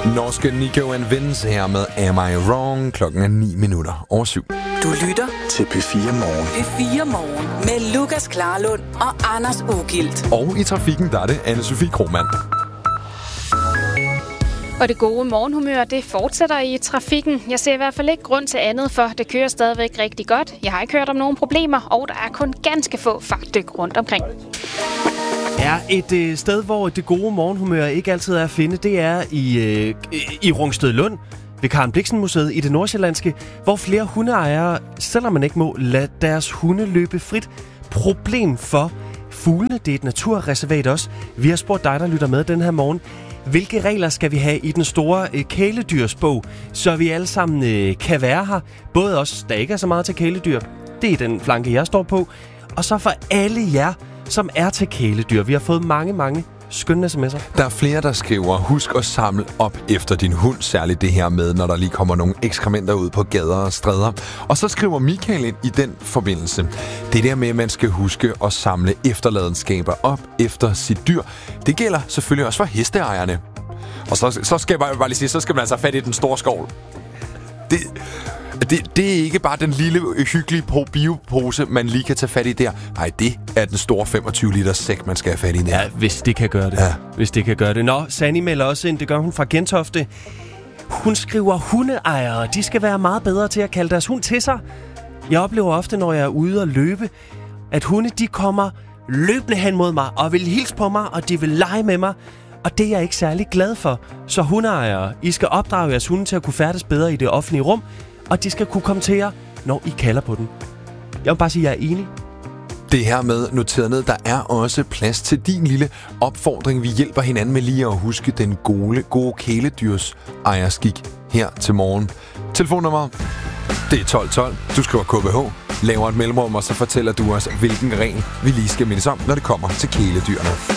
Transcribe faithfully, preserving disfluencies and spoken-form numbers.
Norske Nico and Vince her med Am I Wrong? Klokken er ni minutter over syv. Du lytter til P fire Morgen. P fire Morgen med Lukas Klarlund og Anders Ugilt. Og i trafikken, der er det Anne-Sophie Krohmann. Og det gode morgenhumør, det fortsætter i trafikken. Jeg ser i hvert fald ikke grund til andet, for det kører stadigvæk rigtig godt. Jeg har ikke hørt om nogen problemer, og der er kun ganske få fartdyk rundt omkring. Ja, et øh, sted, hvor det gode morgenhumør ikke altid er at finde, det er i, øh, i Rungsted Lund ved Karen Blixen Museet i det nordsjællandske, hvor flere hundeejere, selvom man ikke må, lade deres hunde løbe frit. Problem for fuglene, det er et naturreservat også. Vi har spurgt dig, der lytter med den her morgen. Hvilke regler skal vi have i den store øh, kæledyrsbog, så vi alle sammen øh, kan være her? Både os, der ikke er så meget til kæledyr. Det er den flanke, jeg står på. Og så for alle jer, som er til kæledyr. Vi har fået mange, mange skønne sms'er. Der er flere, der skriver, husk at samle op efter din hund, særligt det her med, når der lige kommer nogle ekskrementer ud på gader og stræder. Og så skriver Michael ind i den forbindelse. Det der med, at man skal huske at samle efterladenskaber op efter sit dyr. Det gælder selvfølgelig også for hesteejerne. Og så, så skal jeg bare lige sige, så skal man altså have fat i den store skovl. Det... Det, det er ikke bare den lille, hyggelige biopose, man lige kan tage fat i der. Nej, det er den store femogtyve liters sæk, man skal have fat i der. Ja, hvis det kan gøre det. Ja. Hvis det kan gøre det. Nå, Sanni melder også ind, det gør hun fra Gentofte. Hun skriver, hundeejere, de skal være meget bedre til at kalde deres hund til sig. Jeg oplever ofte, når jeg er ude og løbe, at hunde, de kommer løbende hen mod mig og vil hilse på mig, og de vil lege med mig. Og det er jeg ikke særlig glad for. Så hundeejere, I skal opdrage jeres hunde til at kunne færdes bedre i det offentlige rum, og de skal kunne komme til jer, når I kalder på den. Jeg vil bare sige, at jeg er enig. Det her med noteret ned, der er også plads til din lille opfordring. Vi hjælper hinanden med lige at huske den gode, gode kæledyrs ejerskik her til morgen. Telefonnummer, det er tolv tolv. Du skriver K B H, laver et mellemrum, og så fortæller du os, hvilken regel vi lige skal mindes om, når det kommer til kæledyrene.